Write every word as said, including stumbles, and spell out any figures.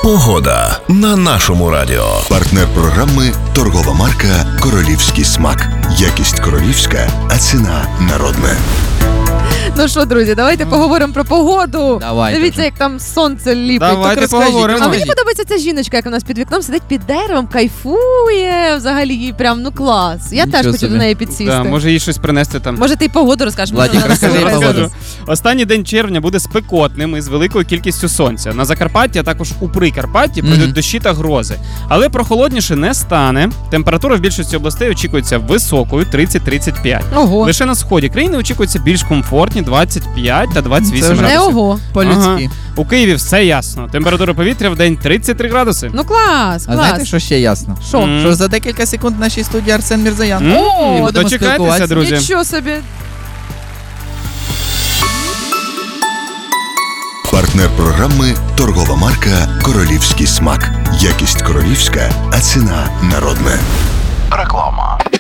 Погода на нашому радіо. Партнер програми торгова марка «Королівський смак». Якість королівська, а ціна народна. Ну що, друзі, давайте поговоримо про погоду. Давайте Дивіться, вже. як там сонце ліпить. Давайте Так розкажіть. поговоримо. А мені подобається ця жіночка, як у нас під вікном сидить під деревом, кайфує. Взагалі їй прям, ну клас. Я Нічого теж хочу собі. до неї підсісти. Да, може їй щось принести там. Може, ти й погоду розкажеш? Владик, може, вона розкажи нас погоду. розкаже. Останній день червня буде спекотним із великою кількістю сонця. На Закарпатті, а також у Прикарпатті прийдуть Мгм. дощі та грози. Але прохолодніше не стане. Температура в більшості областей очікується високою тридцять тридцять п'ять. Ого. Лише на сході країни очікується більш комфортні двадцять п'ять та двадцять Це вісім вже Не градусів. ого. По-людськи. У Києві все ясно. Температура повітря в день тридцять три градуси. Ну клас, А знаєте, клас. що ще ясно? Що? М. Що за декілька секунд в нашій студії Арсен Мірзаян. М, І будемо Дочекайтеся, спілкуватися. друзі. Нічого собі. Партнер програми торгова марка «Королівський смак». Якість королівська, а ціна народна. Реклама.